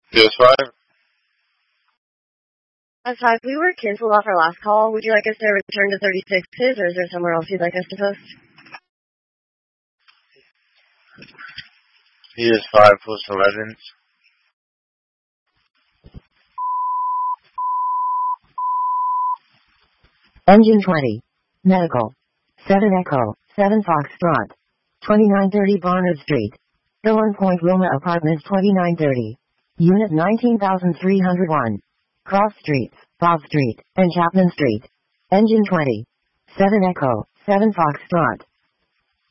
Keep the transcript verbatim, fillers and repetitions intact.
P S five? S five, we were canceled off our last call. Would you like us to return to thirty-sixes, or is there somewhere else you'd like us to post? P S five plus elevens. Engine twenty. Medical. seven Echo, seven Foxtrot. twenty-nine thirty Barnard Street. Thorn Point Roma Apartments twenty-nine thirty. Unit nineteen thousand three hundred one. Cross Streets, Bob Street, and Chapman Street. Engine twenty. seven Echo, seven Foxtrot.